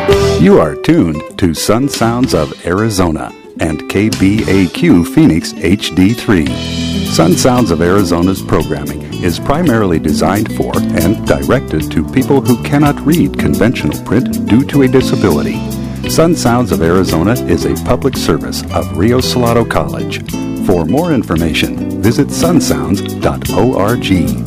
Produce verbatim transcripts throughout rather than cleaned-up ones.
You are tuned to Sun Sounds of Arizona and K B A Q Phoenix H D three. Sun Sounds of Arizona's programming is primarily designed for and directed to people who cannot read conventional print due to a disability. Sun Sounds of Arizona is a public service of Rio Salado College. For more information, visit sun sounds dot org.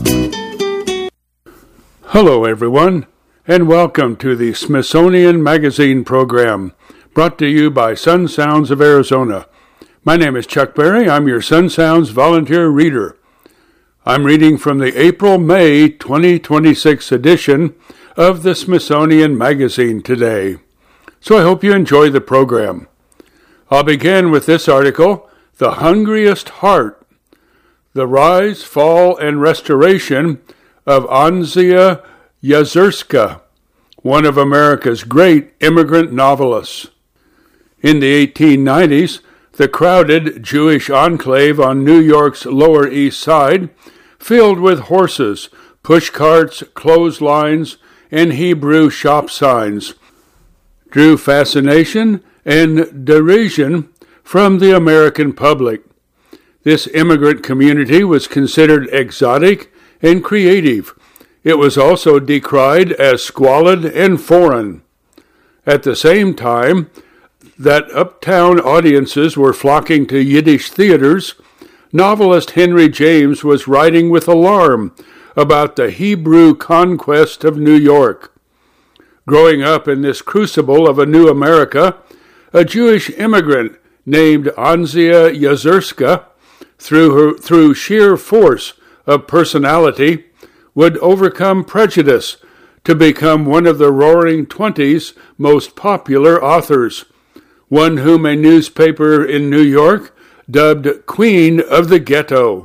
Hello, everyone, and welcome to the Smithsonian Magazine program, brought to you by Sun Sounds of Arizona. My name is Chuck Berry. I'm your Sun Sounds volunteer reader. I'm reading from the April-May twenty twenty-six edition of the Smithsonian Magazine today. So I hope you enjoy the program. I'll begin with this article, The Hungriest Heart, The Rise, Fall, and Restoration of Anzia Yezierska, one of America's great immigrant novelists. In the eighteen nineties, the crowded Jewish enclave on New York's Lower East Side, filled with horses, pushcarts, clotheslines, and Hebrew shop signs, drew fascination and derision from the American public. This immigrant community was considered exotic and creative. It was also decried as squalid and foreign. At the same time that uptown audiences were flocking to Yiddish theaters, novelist Henry James was writing with alarm about the Hebrew conquest of New York. Growing up in this crucible of a new America, a Jewish immigrant named Anzia Yezierska, through her, through sheer force of personality, would overcome prejudice to become one of the Roaring Twenties most popular authors, one whom a newspaper in New York dubbed Queen of the Ghetto.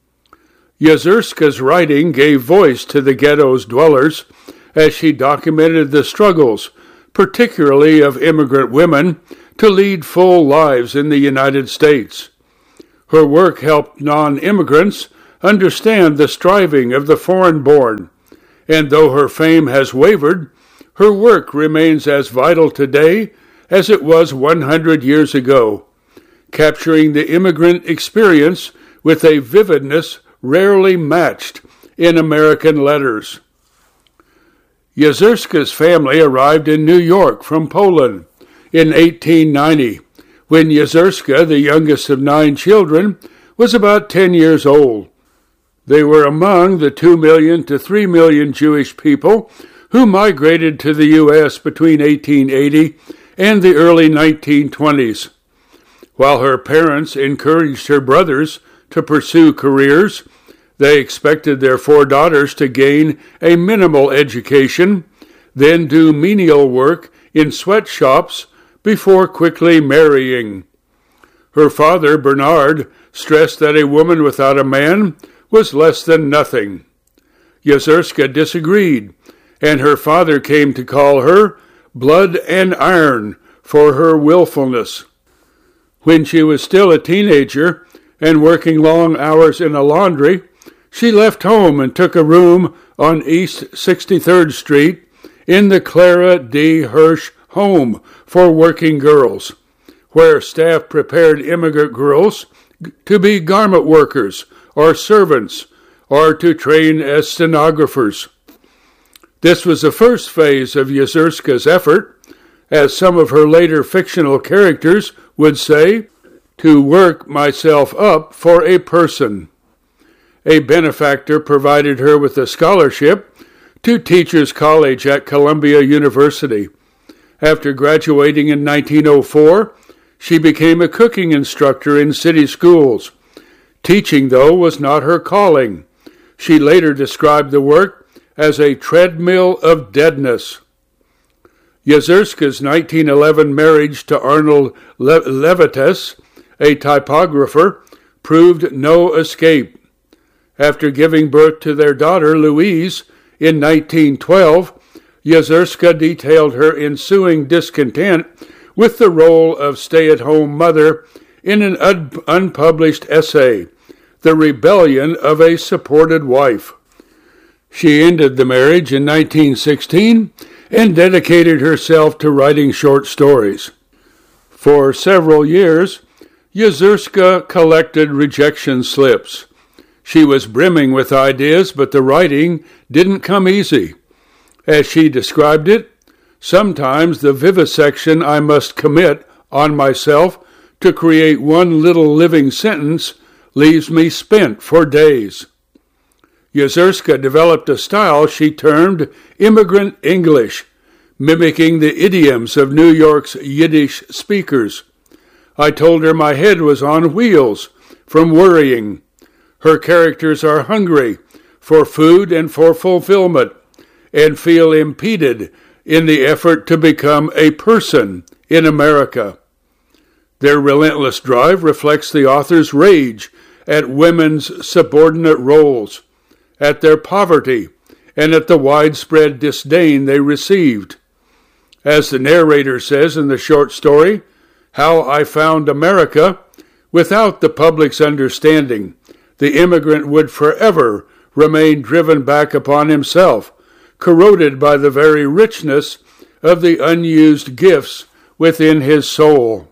Yezierska's writing gave voice to the ghetto's dwellers as she documented the struggles, particularly of immigrant women, to lead full lives in the United States. Her work helped non-immigrants understand the striving of the foreign-born, and though her fame has wavered, her work remains as vital today as it was one hundred years ago, capturing the immigrant experience with a vividness rarely matched in American letters. Yezierska's family arrived in New York from Poland in eighteen ninety, when Yezierska, the youngest of nine children, was about ten years old. They were among the two million to three million Jewish people who migrated to the U S between eighteen eighty and the early nineteen twenties. While her parents encouraged her brothers to pursue careers, they expected their four daughters to gain a minimal education, then do menial work in sweatshops before quickly marrying. Her father, Bernard, stressed that a woman without a man was less than nothing. Yezierska disagreed, and her father came to call her blood and iron for her willfulness. When she was still a teenager and working long hours in a laundry, she left home and took a room on East sixty-third Street in the Clara D. Hirsch Home for Working Girls, where staff prepared immigrant girls to be garment workers or servants or to train as stenographers. This was the first phase of Yezierska's effort, as some of her later fictional characters would say, to work myself up for a person. A benefactor provided her with a scholarship to Teachers College at Columbia University. After graduating in nineteen oh four, she became a cooking instructor in city schools. Teaching, though, was not her calling. She later described the work as a treadmill of deadness. Yezierska's nineteen eleven marriage to Arnold Le- Levitas, a typographer, proved no escape. After giving birth to their daughter, Louise, in nineteen twelve, Yezierska detailed her ensuing discontent with the role of stay-at-home mother in an un- unpublished essay, The Rebellion of a Supported Wife. She ended the marriage in nineteen sixteen and dedicated herself to writing short stories. For several years, Yezierska collected rejection slips. She was brimming with ideas, but the writing didn't come easy. As she described it, sometimes the vivisection I must commit on myself to create one little living sentence leaves me spent for days. Yezierska developed a style she termed immigrant English, mimicking the idioms of New York's Yiddish speakers. I told her my head was on wheels from worrying. Her characters are hungry for food and for fulfillment, and feel impeded in the effort to become a person in America. Their relentless drive reflects the author's rage at women's subordinate roles, at their poverty, and at the widespread disdain they received. As the narrator says in the short story, How I Found America, without the public's understanding, the immigrant would forever remain driven back upon himself, corroded by the very richness of the unused gifts within his soul.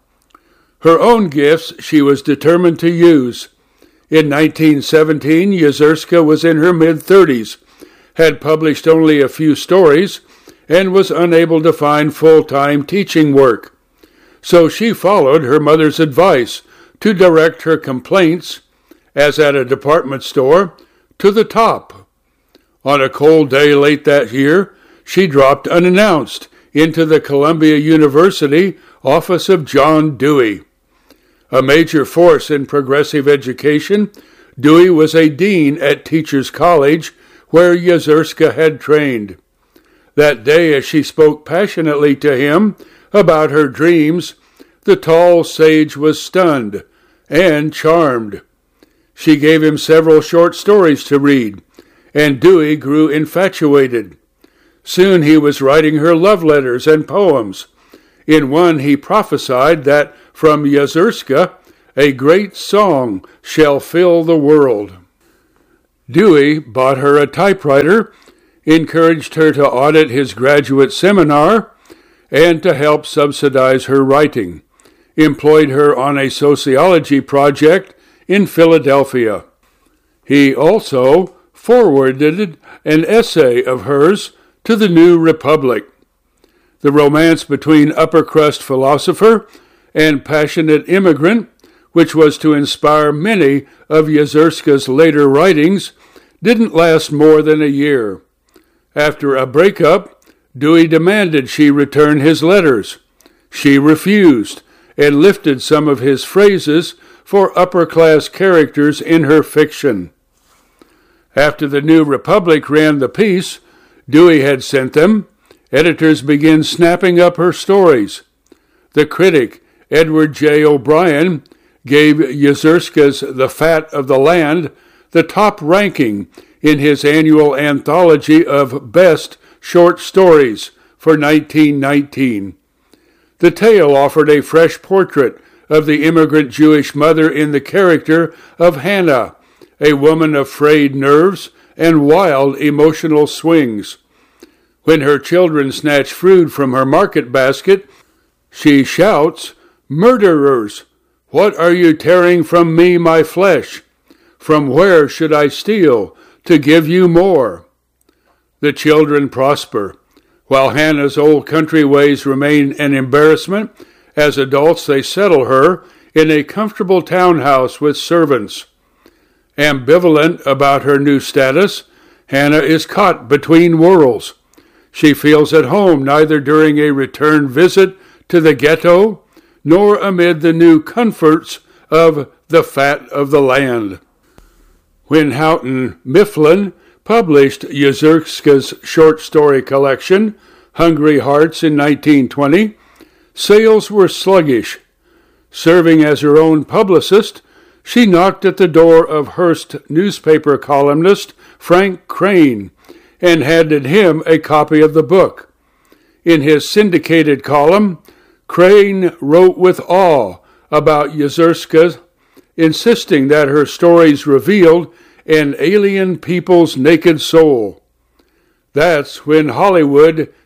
Her own gifts she was determined to use. In nineteen seventeen, Yezierska was in her mid-thirties, had published only a few stories, and was unable to find full-time teaching work. So she followed her mother's advice to direct her complaints, as at a department store, to the top. On a cold day late that year, she dropped unannounced into the Columbia University office of John Dewey. A major force in progressive education, Dewey was a dean at Teachers College, where Yezierska had trained. That day, as she spoke passionately to him about her dreams, the tall sage was stunned and charmed. She gave him several short stories to read, and Dewey grew infatuated. Soon he was writing her love letters and poems. In one he prophesied that from Yezierska a great song shall fill the world. Dewey bought her a typewriter, encouraged her to audit his graduate seminar, and to help subsidize her writing, employed her on a sociology project in Philadelphia. He also forwarded an essay of hers to the New Republic. The romance between upper-crust philosopher and passionate immigrant, which was to inspire many of Yezierska's later writings, didn't last more than a year. After a breakup, Dewey demanded she return his letters. She refused, and lifted some of his phrases for upper-class characters in her fiction. After the New Republic ran the piece Dewey had sent them, editors began snapping up her stories. The critic, Edward J. O'Brien, gave Yezierska's The Fat of the Land the top ranking in his annual anthology of best short stories for nineteen nineteen. The tale offered a fresh portrait of the immigrant Jewish mother in the character of Hannah, a woman of frayed nerves and wild emotional swings. When her children snatch food from her market basket, she shouts, "Murderers! What are you tearing from me, my flesh? From where should I steal to give you more?" The children prosper, while Hannah's old country ways remain an embarrassment. As adults, they settle her in a comfortable townhouse with servants. Ambivalent about her new status, Hannah is caught between worlds. She feels at home neither during a return visit to the ghetto nor amid the new comforts of The Fat of the Land. When Houghton Mifflin published Yezierska's short story collection, Hungry Hearts, in nineteen twenty, sales were sluggish. Serving as her own publicist, she knocked at the door of Hearst newspaper columnist Frank Crane and handed him a copy of the book. In his syndicated column, Crane wrote with awe about Yezierska, insisting that her stories revealed an alien people's naked soul. That's when Hollywood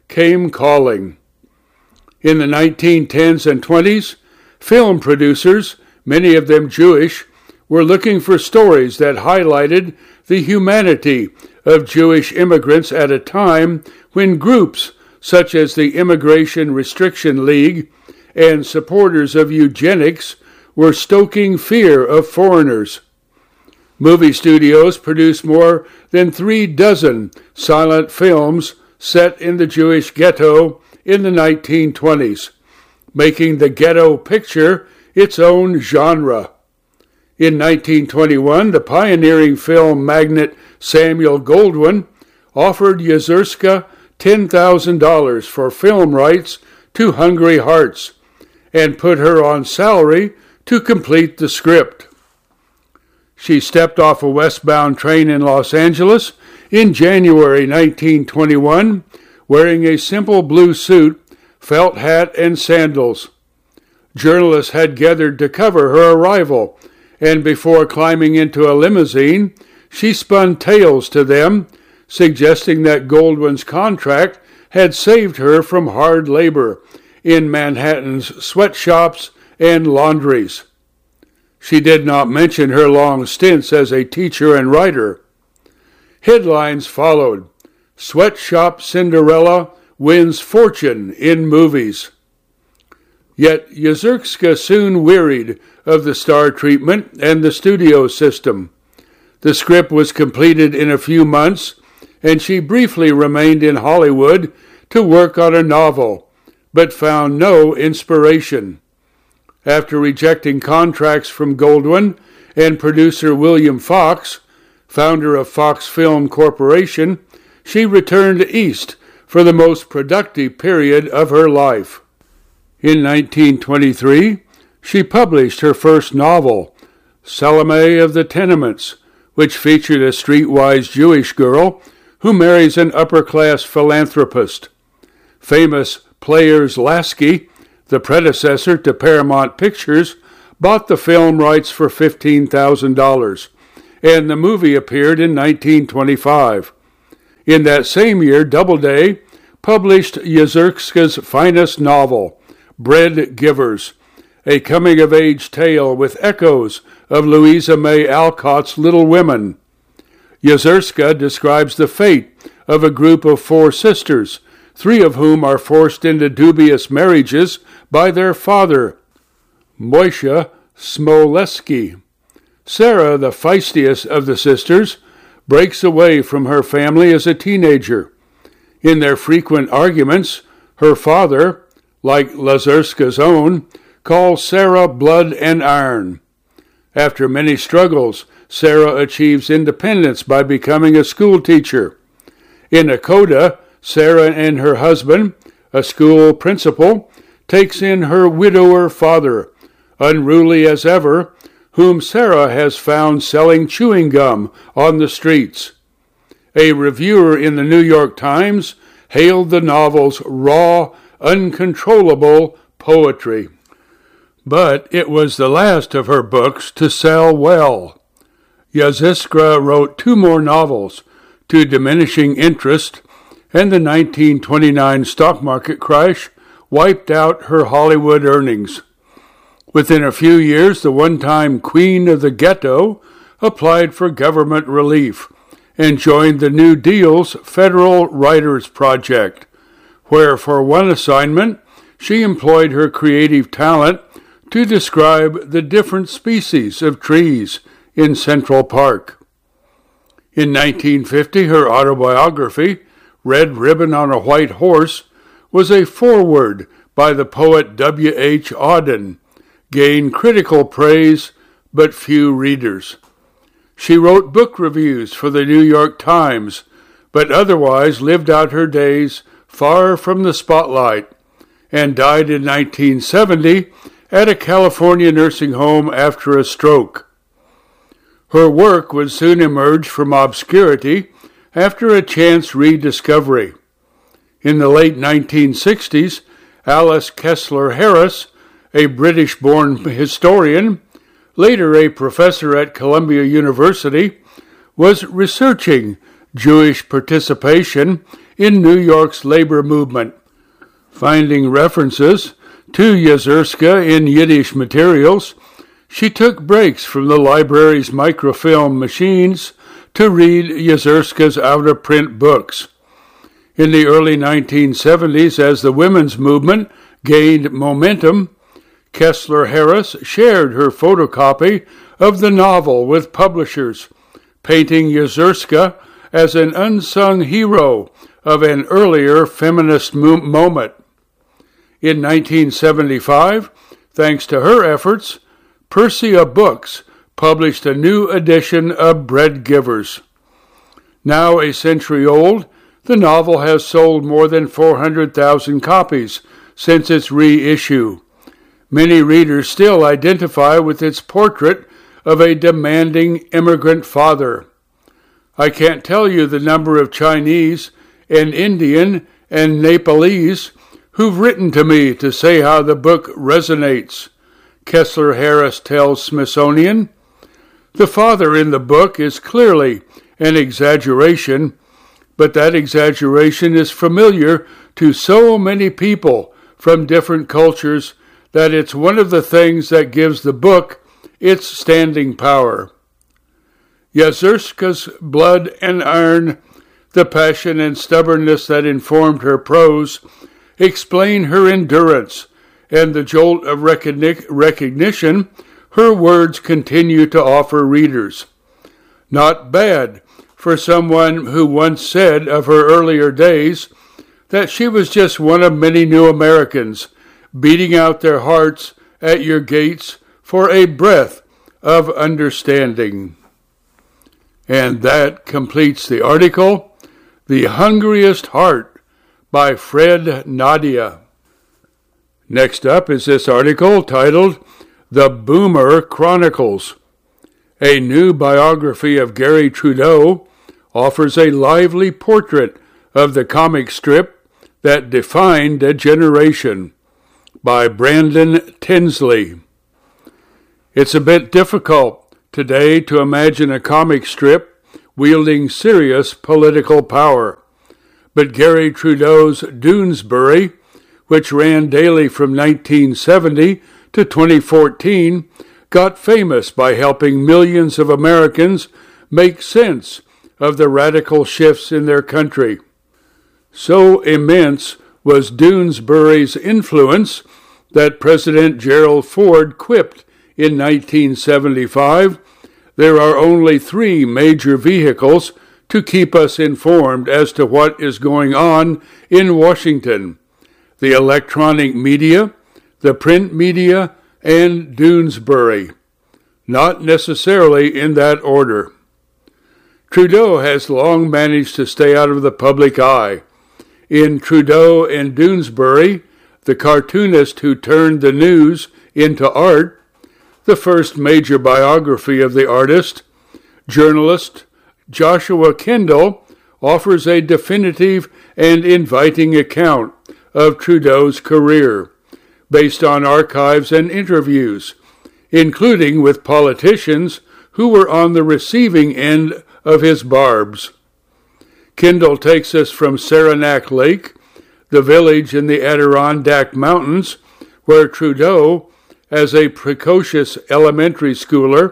came calling. In the nineteen tens and twenties, film producers, many of them Jewish, were looking for stories that highlighted the humanity of Jewish immigrants at a time when groups such as the Immigration Restriction League and supporters of eugenics were stoking fear of foreigners. Movie studios produced more than three dozen silent films set in the Jewish ghetto in the nineteen twenties, making the ghetto picture its own genre. In nineteen twenty-one, the pioneering film magnate Samuel Goldwyn offered Yezierska ten thousand dollars for film rights to Hungry Hearts and put her on salary to complete the script. She stepped off a westbound train in Los Angeles in January nineteen twenty-one, wearing a simple blue suit, felt hat, and sandals. Journalists had gathered to cover her arrival, and before climbing into a limousine, she spun tales to them, suggesting that Goldwyn's contract had saved her from hard labor in Manhattan's sweatshops and laundries. She did not mention her long stints as a teacher and writer. Headlines followed. Sweatshop Cinderella wins fortune in movies. Yet Yezierska soon wearied of the star treatment and the studio system. The script was completed in a few months, and she briefly remained in Hollywood to work on a novel, but found no inspiration. After rejecting contracts from Goldwyn and producer William Fox, founder of Fox Film Corporation, she returned east for the most productive period of her life. In nineteen twenty-three, she published her first novel, Salome of the Tenements, which featured a streetwise Jewish girl who marries an upper-class philanthropist. Famous Players Lasky, the predecessor to Paramount Pictures, bought the film rights for fifteen thousand dollars, and the movie appeared in nineteen twenty-five. In that same year, Doubleday published Yezierska's finest novel, Bread Givers, a coming-of-age tale with echoes of Louisa May Alcott's Little Women. Yezierska describes the fate of a group of four sisters, three of whom are forced into dubious marriages by their father, Moishe Smoleski. Sarah, the feistiest of the sisters, breaks away from her family as a teenager. In their frequent arguments, her father, like Yezierska's own, calls Sarah blood and iron. After many struggles, Sarah achieves independence by becoming a school teacher. In a coda, Sarah and her husband, a school principal, takes in her widower father, unruly as ever, whom Sarah has found selling chewing gum on the streets. A reviewer in the New York Times hailed the novel's raw, uncontrollable poetry. But it was the last of her books to sell well. Yezierska wrote two more novels, to diminishing interest, and the nineteen twenty-nine stock market crash wiped out her Hollywood earnings. Within a few years, the one-time queen of the ghetto applied for government relief and joined the New Deal's Federal Writers Project, where for one assignment she employed her creative talent to describe the different species of trees in Central Park. In nineteen fifty, her autobiography, Red Ribbon on a White Horse, was a foreword by the poet W H Auden, gained critical praise but few readers. She wrote book reviews for the New York Times, but otherwise lived out her days far from the spotlight, and died in nineteen seventy at a California nursing home after a stroke. Her work would soon emerge from obscurity after a chance rediscovery. In the late nineteen sixties, Alice Kessler Harris, a British-born historian, later a professor at Columbia University, was researching Jewish participation in New York's labor movement. Finding references to Yezierska in Yiddish materials, she took breaks from the library's microfilm machines to read Yezierska's out-of-print books. In the early nineteen seventies, as the women's movement gained momentum, Kessler Harris shared her photocopy of the novel with publishers, painting Yezierska as an unsung hero of an earlier feminist mo- moment. In nineteen seventy-five, thanks to her efforts, Persia Books published a new edition of Bread Givers. Now a century old, the novel has sold more than four hundred thousand copies since its reissue. Many readers still identify with its portrait of a demanding immigrant father. I can't tell you the number of Chinese and Indian and Nepalese who've written to me to say how the book resonates. Kessler Harris tells Smithsonian, "The father in the book is clearly an exaggeration, but that exaggeration is familiar to so many people from different cultures that it's one of the things that gives the book its standing power." Yezierska's blood and iron, the passion and stubbornness that informed her prose, explain her endurance and the jolt of recogni- recognition her words continue to offer readers. Not bad for someone who once said of her earlier days that she was just one of many new Americans beating out their hearts at your gates for a breath of understanding. And that completes the article, The Hungriest Heart by Fred Nadia. Next up is this article titled The Boomer Chronicles. A new biography of Gary Trudeau offers a lively portrait of the comic strip that defined a generation, by Brandon Tinsley. It's a bit difficult today to imagine a comic strip wielding serious political power, but Gary Trudeau's Doonesbury, which ran daily from nineteen seventy to twenty fourteen, got famous by helping millions of Americans make sense of the radical shifts in their country. So immense was Doonesbury's influence that President Gerald Ford quipped in nineteen seventy-five, "There are only three major vehicles to keep us informed as to what is going on in Washington: the electronic media, the print media, and Doonesbury." Not necessarily in that order. Trudeau has long managed to stay out of the public eye. In Trudeau and Doonesbury, the cartoonist who turned the news into art, the first major biography of the artist, journalist Joshua Kendall offers a definitive and inviting account of Trudeau's career, based on archives and interviews, including with politicians who were on the receiving end of his barbs. Kendall takes us from Saranac Lake, the village in the Adirondack Mountains, where Trudeau, as a precocious elementary schooler,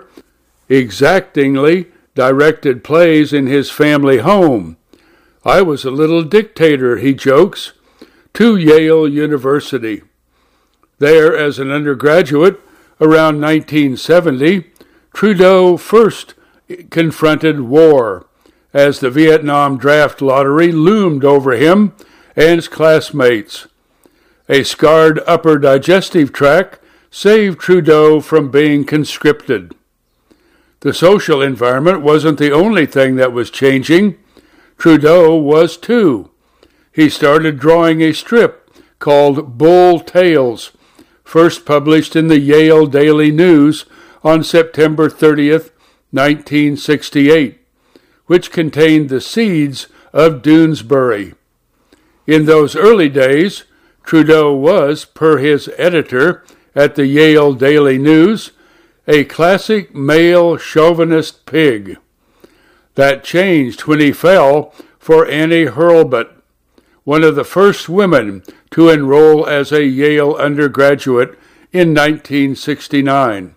exactingly directed plays in his family home. "I was a little dictator," he jokes, to Yale University. There, as an undergraduate, around nineteen seventy, Trudeau first confronted war, as the Vietnam draft lottery loomed over him and his classmates. A scarred upper digestive tract saved Trudeau from being conscripted. The social environment wasn't the only thing that was changing. Trudeau was too. He started drawing a strip called Bull Tales, first published in the Yale Daily News on September thirtieth, nineteen sixty-eight, which contained the seeds of Doonesbury. In those early days, Trudeau was, per his editor at the Yale Daily News, a classic male chauvinist pig. That changed when he fell for Annie Hurlbut. one of the first women to enroll as a Yale undergraduate in nineteen sixty-nine.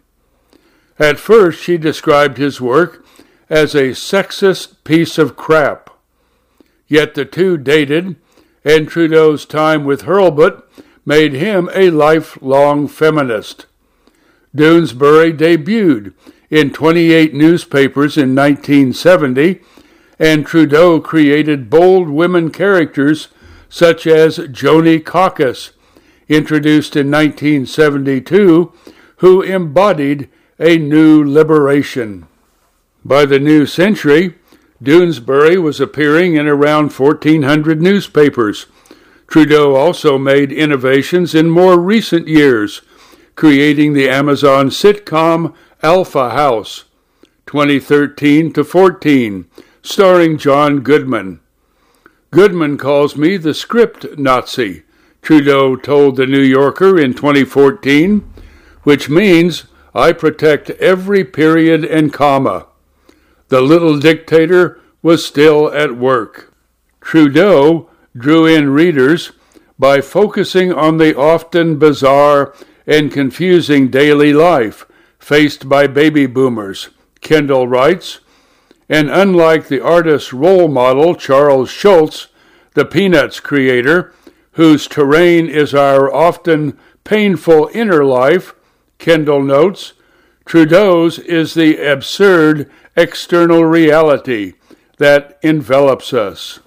At first, she described his work as a sexist piece of crap. Yet the two dated, and Trudeau's time with Hurlbut made him a lifelong feminist. Doonesbury debuted in twenty-eight newspapers in nineteen seventy, and Trudeau created bold women characters such as Joni Caucus, introduced in nineteen seventy-two, who embodied a new liberation. By the new century, Doonesbury was appearing in around fourteen hundred newspapers. Trudeau also made innovations in more recent years, creating the Amazon sitcom Alpha House, twenty thirteen to fourteen, starring John Goodman. Goodman calls me the script Nazi, Trudeau told The New Yorker in twenty fourteen, which means I protect every period and comma. The little dictator was still at work. Trudeau drew in readers by focusing on the often bizarre and confusing daily life faced by baby boomers, Kendall writes, and unlike the artist's role model Charles Schulz, the Peanuts creator, whose terrain is our often painful inner life, Kendall notes, Trudeau's is the absurd external reality that envelops us.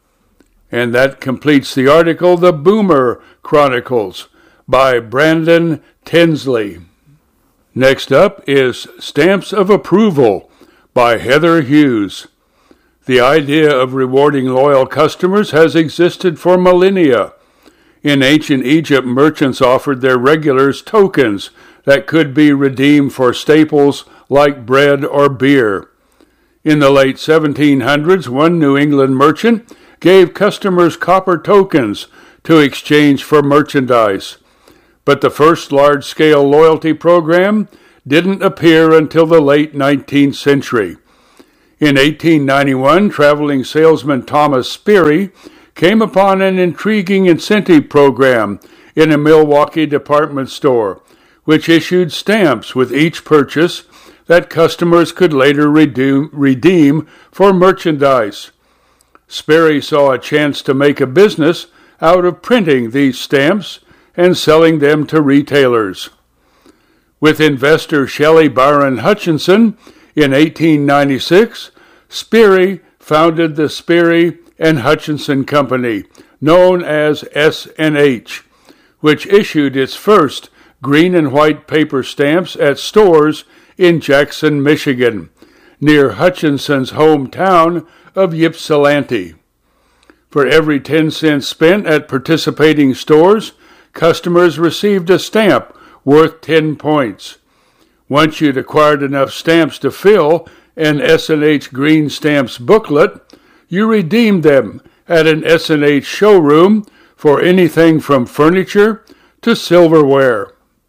And that completes the article, The Boomer Chronicles, by Brandon Tinsley. Next up is Stamps of Approval by Heather Hughes. The idea of rewarding loyal customers has existed for millennia. In ancient Egypt, merchants offered their regulars tokens that could be redeemed for staples like bread or beer. In the late seventeen hundreds, one New England merchant gave customers copper tokens to exchange for merchandise. But the first large-scale loyalty program didn't appear until the late nineteenth century. In eighteen ninety-one, traveling salesman Thomas Sperry came upon an intriguing incentive program in a Milwaukee department store, which issued stamps with each purchase that customers could later redeem, redeem for merchandise. Sperry saw a chance to make a business out of printing these stamps and selling them to retailers. With investor Shelley Byron Hutchinson in eighteen ninety-six, Sperry founded the Sperry and Hutchinson Company, known as S and H, which issued its first green and white paper stamps at stores in Jackson, Michigan, near Hutchinson's hometown of Ypsilanti. For every ten cents spent at participating stores, customers received a stamp worth ten points. Once you'd acquired enough stamps to fill an S and H Green Stamps booklet, you redeemed them at an S and H showroom for anything from furniture to silverware.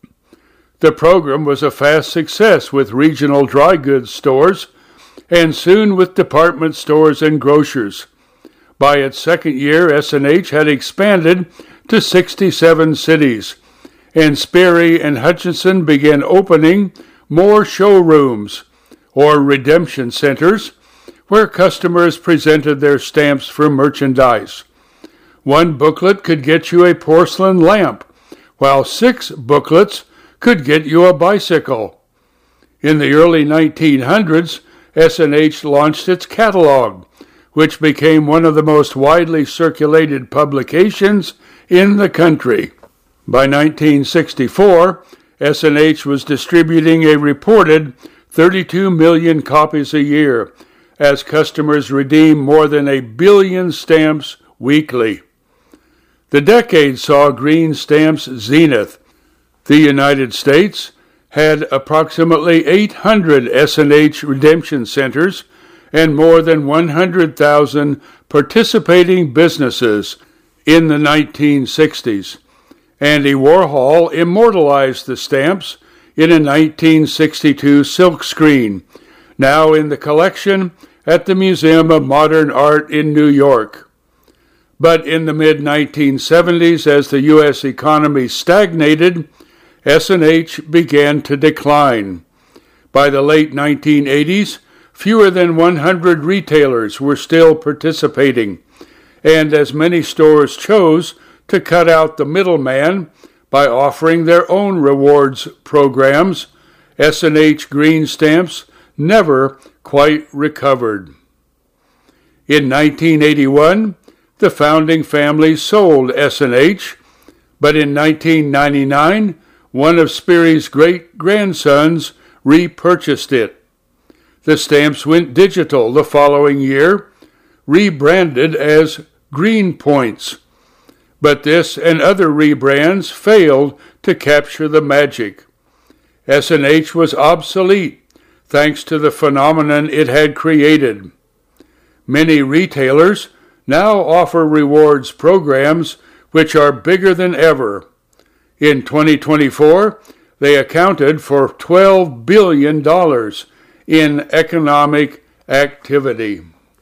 The program was a fast success with regional dry goods stores and soon with department stores and grocers. By its second year, S and H had expanded to sixty-seven cities, and Sperry and Hutchinson began opening more showrooms, or redemption centers, where customers presented their stamps for merchandise. One booklet could get you a porcelain lamp, while six booklets could get you a bicycle. In the early nineteen hundreds, S and H launched its catalog, which became one of the most widely circulated publications in the country. By nineteen sixty-four, S and H was distributing a reported thirty-two million copies a year, as customers redeemed more than a billion stamps weekly. The decade saw green stamps' zenith. The United States had approximately eight hundred S and H redemption centers and more than one hundred thousand participating businesses in the nineteen sixties. Andy Warhol immortalized the stamps in a nineteen sixty-two silkscreen, now in the collection at the Museum of Modern Art in New York. But in the mid nineteen seventies, as the U S economy stagnated, S and H began to decline. By the late nineteen eighties, fewer than one hundred retailers were still participating, and as many stores chose to cut out the middleman by offering their own rewards programs, S and H green stamps never quite recovered. In nineteen eighty-one, the founding family sold S and H, but in nineteen ninety-nine, one of Sperry's great-grandsons repurchased it. The stamps went digital the following year, rebranded as Green Points. But this and other rebrands failed to capture the magic. S and H was obsolete thanks to the phenomenon it had created. Many retailers now offer rewards programs which are bigger than ever. In twenty twenty-four, they accounted for twelve billion dollars in economic activity.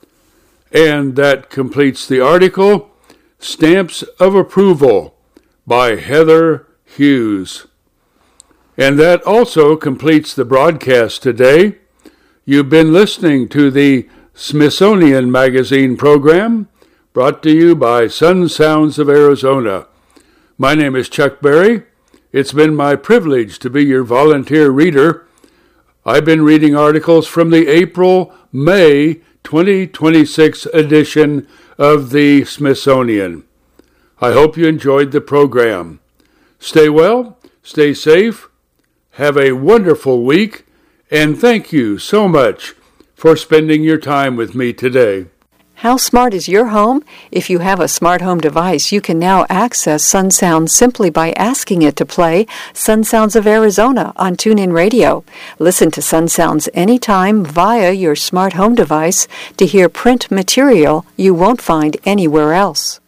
And that completes the article, Stamps of Approval, by Heather Hughes. And that also completes the broadcast today. You've been listening to the Smithsonian Magazine program, brought to you by Sun Sounds of Arizona. My name is Chuck Berry. It's been my privilege to be your volunteer reader. I've been reading articles from the April-May twenty twenty-six edition of the Smithsonian. I hope you enjoyed the program. Stay well, stay safe, have a wonderful week, and thank you so much for spending your time with me today. How smart is your home? If you have a smart home device, you can now access Sun Sounds simply by asking it to play Sun Sounds of Arizona on TuneIn Radio. Listen to Sun Sounds anytime via your smart home device to hear print material you won't find anywhere else.